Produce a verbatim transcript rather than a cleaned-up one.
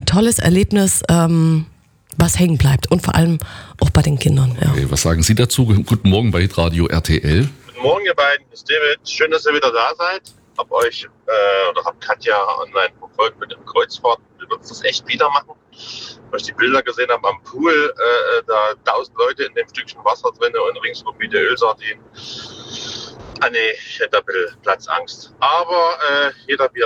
tolles Erlebnis, ähm, was hängen bleibt und vor allem auch bei den Kindern. Ja. Okay, was sagen Sie dazu? Guten Morgen bei Hitradio R T L. Guten Morgen, ihr beiden. Hier ist David. Schön, dass ihr wieder da seid. Hab euch äh, oder hab Katja online verfolgt mit dem Kreuzfahrt. Wir würden das echt wieder machen. Weil ich die Bilder gesehen habe am Pool, äh, da tausend Leute in dem Stückchen Wasser drin und ringsum wie die Ölsardinen. Ah nee, ich hätte ein bisschen Platzangst. Aber äh, jeder wie er